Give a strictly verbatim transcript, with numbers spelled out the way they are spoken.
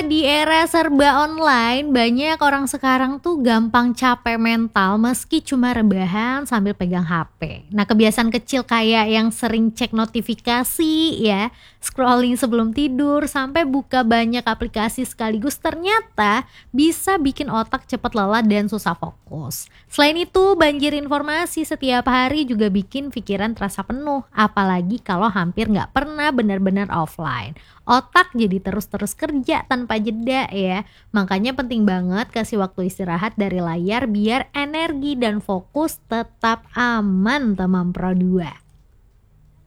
di era serba online, banyak orang sekarang tuh gampang capek mental meski cuma rebahan sambil pegang H P. Nah, kebiasaan kecil kayak yang sering cek notifikasi ya, scrolling sebelum tidur, sampai buka banyak aplikasi sekaligus ternyata bisa bikin otak cepat lelah dan susah fokus. Selain itu, banjir informasi setiap hari juga bikin pikiran terasa penuh, apalagi kalau hampir nggak pernah benar-benar offline. Otak jadi terus-terus kerja tanpa jeda ya. Makanya penting banget kasih waktu istirahat dari layar biar energi dan fokus tetap aman teman Pro dua.